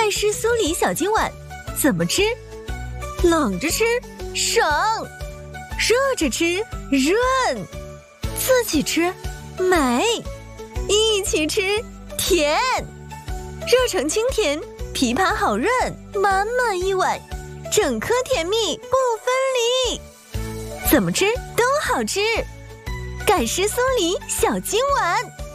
盖诗酥梨小金碗怎么吃？冷着吃省，热着吃润，自己吃美，一起吃甜。热成清甜，枇杷好润，满满一碗，整颗甜蜜不分离。怎么吃都好吃，盖诗酥梨小金碗。